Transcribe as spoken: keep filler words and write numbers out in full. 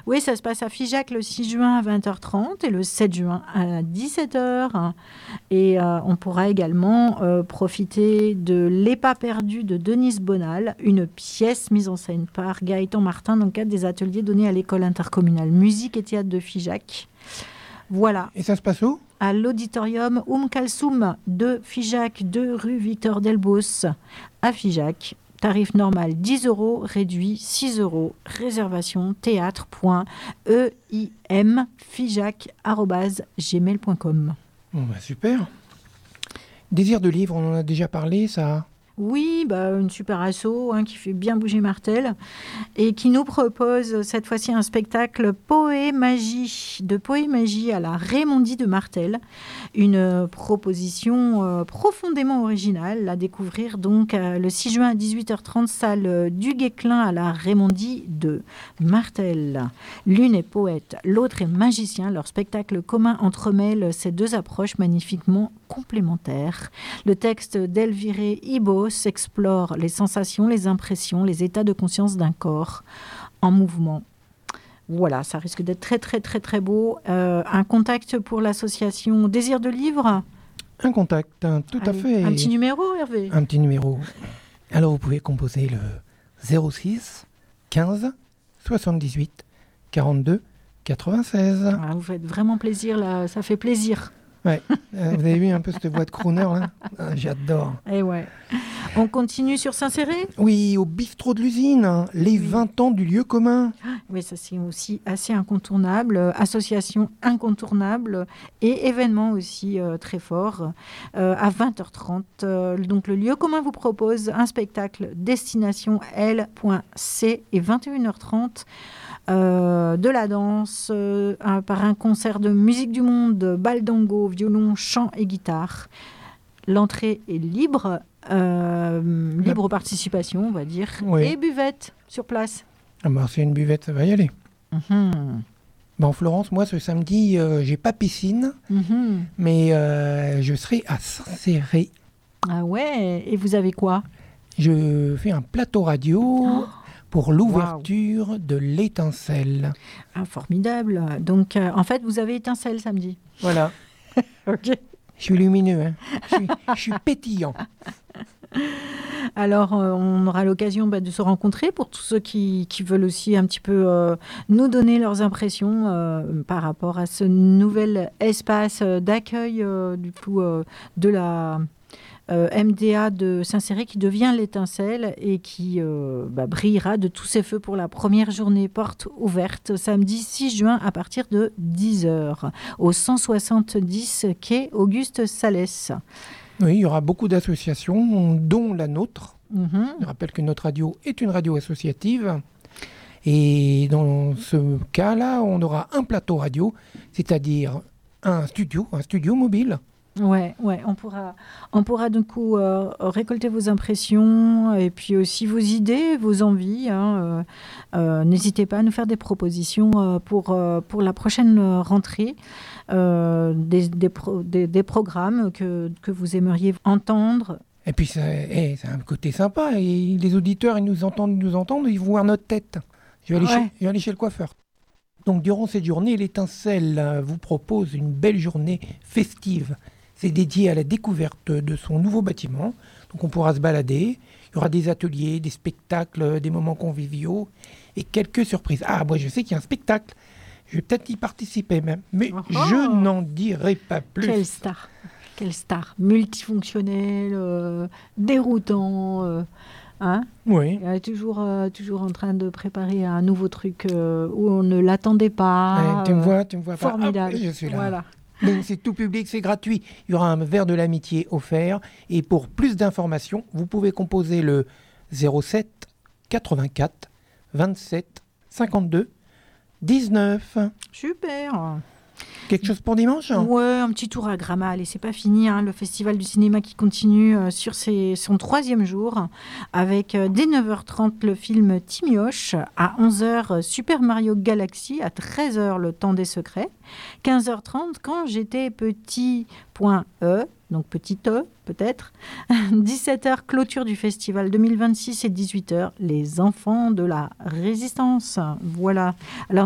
Oui, ça se passe à Figeac le six juin à vingt heures trente et le sept juin à dix-sept heures. Et euh, on pourra également euh, profiter de Les Pas perdus de Denise Bonal, une pièce mise en scène par Gaëtan Martin dans le cadre des ateliers donnés à l'école intercommunale musique et théâtre de Figeac. Voilà. Et ça se passe où ? À l'auditorium Oum Kalsoum de Figeac, deux rue Victor Delbos à Figeac. Tarif normal dix euros, réduit six euros. Réservation théâtre point e i m figeac arobase gmail point com. Bon, bah, super. Désir de livre, on en a déjà parlé, ça. Oui, bah, une super asso hein, qui fait bien bouger Martel et qui nous propose cette fois-ci un spectacle Poémagie, de Poémagie à la Raymondie de Martel. Une proposition euh, profondément originale à découvrir donc euh, le six juin à dix-huit heures trente, salle du Guesclin à la Raymondie de Martel. L'une est poète, l'autre est magicien. Leur spectacle commun entremêle ces deux approches magnifiquement complémentaires. Le texte d'Elviré Ibos explore les sensations, les impressions, les états de conscience d'un corps en mouvement. Voilà, ça risque d'être très très très très beau. Euh, un contact pour l'association Désir de Livre ? Un contact, un, tout Allez, à fait. Un petit numéro, Hervé ? Un petit numéro. Alors vous pouvez composer le zéro six quinze soixante-dix-huit quarante-deux quatre-vingt-seize. Ah, vous faites vraiment plaisir là, ça fait plaisir. Ouais, euh, vous avez vu un peu cette voix de crooner là ah, j'adore. Et ouais. On continue sur Saint-Céré ? Oui, au bistrot de l'usine, hein, les Oui. vingt ans du lieu commun. Oui, ça c'est aussi assez incontournable. Euh, association incontournable et événement aussi euh, très fort. Euh, à vingt heures trente, euh, donc le lieu commun vous propose un spectacle destination L C et vingt et une heures trente. Euh, de la danse, euh, un, par un concert de musique du monde, baldango, violon, chant et guitare. L'entrée est libre, euh, libre La... participation, on va dire, oui. Et buvette sur place. Ah bah, c'est une buvette, ça va y aller. Mm-hmm. Bon, Florence, moi ce samedi, euh, j'ai pas piscine, mm-hmm. mais euh, je serai à Saint-Céré. Ah ouais, et vous avez quoi ? Je fais un plateau radio. Oh pour l'ouverture wow. de l'étincelle. Ah, formidable. Donc, euh, en fait, vous avez étincelle samedi. Voilà. Ok. Je suis lumineux, hein. je, suis, je suis pétillant. Alors, euh, on aura l'occasion bah, de se rencontrer pour tous ceux qui, qui veulent aussi un petit peu euh, nous donner leurs impressions euh, par rapport à ce nouvel espace d'accueil euh, du coup, euh, de la... Euh, M D A de Saint-Céré qui devient l'étincelle et qui euh, bah, brillera de tous ses feux pour la première journée porte ouverte samedi six juin à partir de dix heures au cent soixante-dix quai Auguste Salès. Oui, il y aura beaucoup d'associations, dont la nôtre. Mm-hmm. Je rappelle que notre radio est une radio associative. Et dans ce cas-là, on aura un plateau radio, c'est-à-dire un studio, un studio mobile. Ouais, ouais, on pourra, on pourra du coup euh, récolter vos impressions et puis aussi vos idées, vos envies. Hein, euh, euh, n'hésitez pas à nous faire des propositions euh, pour, euh, pour la prochaine rentrée, euh, des, des, pro, des, des programmes que, que vous aimeriez entendre. Et puis, ça, hey, c'est un côté sympa. Et les auditeurs, ils nous entendent, ils nous entendent, ils voient notre tête. Je vais aller, ouais. chez, je vais aller chez le coiffeur. Donc, durant cette journée, l'étincelle vous propose une belle journée festive. C'est dédié à la découverte de son nouveau bâtiment. Donc on pourra se balader. Il y aura des ateliers, des spectacles, des moments conviviaux et quelques surprises. Ah, moi je sais qu'il y a un spectacle. Je vais peut-être y participer même. Mais oh je n'en dirai pas plus. Quelle star. Quelle star. Multifonctionnel, euh, déroutant. Euh, hein oui. Elle est toujours, euh, toujours en train de préparer un nouveau truc euh, où on ne l'attendait pas. Ouais, tu me vois, tu me vois. Formidable. Ah, je suis là. Voilà. Donc c'est tout public, c'est gratuit. Il y aura un verre de l'amitié offert. Et pour plus d'informations, vous pouvez composer le zéro sept quatre-vingt-quatre vingt-sept cinquante-deux dix-neuf. Super. Quelque chose pour dimanche ? Ouais, un petit tour à Gramal. Et c'est pas fini, hein, le festival du cinéma qui continue euh, sur ses, son troisième jour avec euh, dès neuf heures trente le film Timioche, à onze heures Super Mario Galaxy, à treize heures Le Temps des Secrets, quinze heures trente Quand j'étais petit point E, donc petit E peut-être, dix-sept heures clôture du festival deux mille vingt-six et dix-huit heures Les Enfants de la Résistance. Voilà. Alors